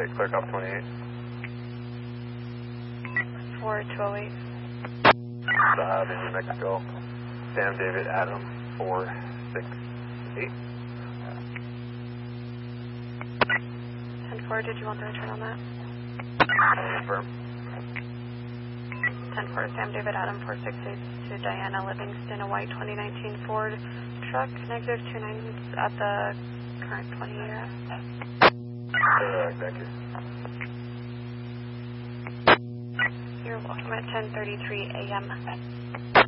208, clear cop 28. 4208. In New Mexico, Sam David Adam 468. 10-4, did you want the return on that? Confirm. 10-4, Sam David Adam 468 to Diana Livingston, a white 2019 Ford truck, negative 29 at the current 20 year. Thank you. You're welcome at 10:33 a.m.